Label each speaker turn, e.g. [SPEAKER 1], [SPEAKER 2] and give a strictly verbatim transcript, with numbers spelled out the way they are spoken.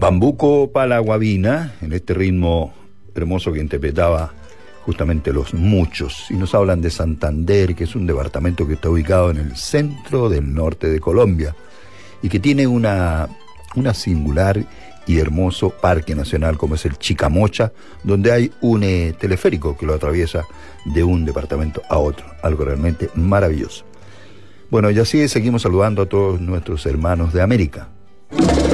[SPEAKER 1] Bambuco Palaguabina, en este ritmo hermoso que interpretaba justamente Los Muchos. Y nos hablan de Santander, que es un departamento que está ubicado en el centro del norte de Colombia y que tiene una, una singular y hermoso parque nacional como es el Chicamocha, donde hay un eh, teleférico que lo atraviesa de un departamento a otro, algo realmente maravilloso. Bueno, y así seguimos saludando a todos nuestros hermanos de América.